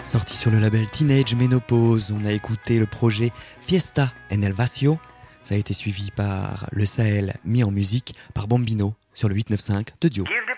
Sorti sur le label Teenage Menopause, on a écouté le projet Fiesta en el Vacío. Ça a été suivi par Le Sahel mis en musique par Bambino sur le 895 de Dio.